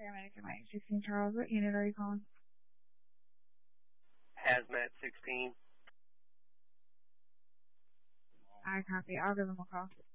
paramedic at my 16 Charles. What unit are you calling? Hazmat 16. I copy. I'll give them a call.